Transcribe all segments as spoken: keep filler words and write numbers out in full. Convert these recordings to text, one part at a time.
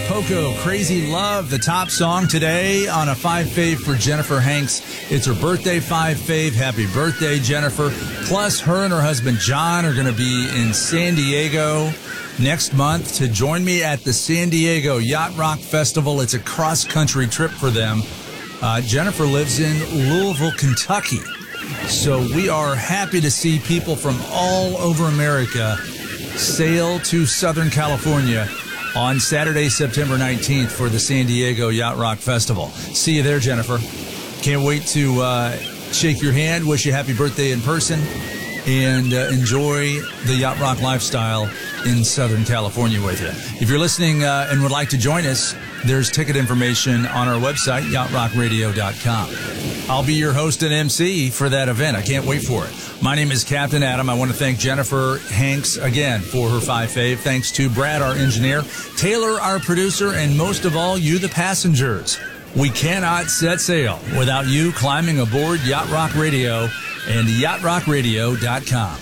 Poco, Crazy Love, the top song today on a five fave for Jennifer Hanks. It's her birthday five fave. Happy birthday, Jennifer. Plus, her and her husband, John, are going to be in San Diego next month to join me at the San Diego Yacht Rock Festival. It's a cross-country trip for them. Uh, Jennifer lives in Louisville, Kentucky. So we are happy to see people from all over America sail to Southern California on Saturday, September nineteenth for the San Diego Yacht Rock Festival. See you there, Jennifer. Can't wait to uh, shake your hand, wish you happy birthday in person, and uh, enjoy the Yacht Rock lifestyle in Southern California with you. If you're listening uh, and would like to join us, there's ticket information on our website, yacht rock radio dot com. I'll be your host and M C for that event. I can't wait for it. My name is Captain Adam. I want to thank Jennifer Hanks again for her five fave. Thanks to Brad, our engineer, Taylor, our producer, and most of all, you, the passengers. We cannot set sail without you climbing aboard Yacht Rock Radio and yacht rock radio dot com.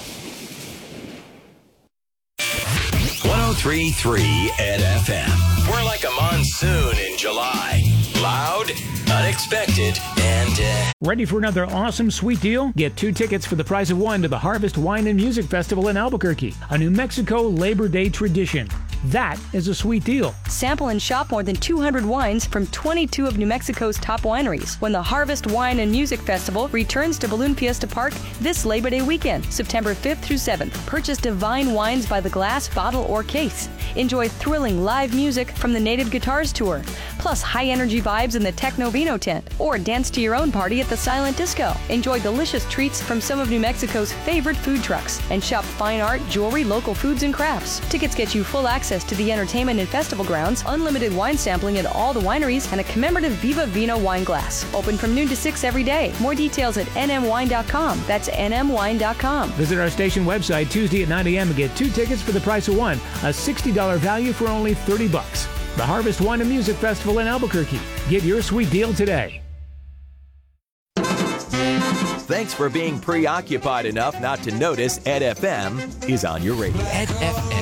one oh three point three at F M. We're like a monsoon in July. Loud, unexpected, and... Uh... Ready for another awesome sweet deal? Get two tickets for the price of one to the Harvest Wine and Music Festival in Albuquerque, a New Mexico Labor Day tradition. That is a sweet deal. Sample and shop more than two hundred wines from twenty-two of New Mexico's top wineries when the Harvest Wine and Music Festival returns to Balloon Fiesta Park this Labor Day weekend, September fifth through seventh. Purchase divine wines by the glass, bottle, or case. Enjoy thrilling live music from the Native Guitars Tour, plus high-energy vibes in the Techno Vino tent, or dance to your own party at the Silent Disco. Enjoy delicious treats from some of New Mexico's favorite food trucks, and shop fine art, jewelry, local foods, and crafts. Tickets get you full access to the entertainment and festival grounds, unlimited wine sampling at all the wineries, and a commemorative Viva Vino wine glass. Open from noon to six every day. More details at n m wine dot com. That's n m wine dot com. Visit our station website Tuesday at nine a m and get two tickets for the price of one, a sixty dollars value for only thirty bucks. The Harvest Wine and Music Festival in Albuquerque. Get your sweet deal today. Thanks for being preoccupied enough not to notice Ed F M is on your radio. Ed F M.